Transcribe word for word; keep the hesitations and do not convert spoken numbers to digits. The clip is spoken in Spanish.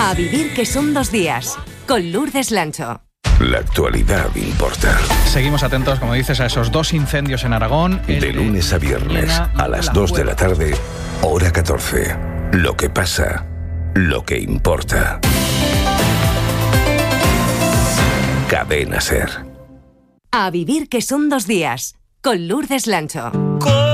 A vivir que son dos días, con Lourdes Lancho. La actualidad importa. Seguimos atentos, como dices, a esos dos incendios en Aragón. De lunes a viernes, a las dos de la tarde, hora catorce. Lo que pasa, lo que importa. Cadena SER. A vivir que son dos días, con Lourdes Lancho.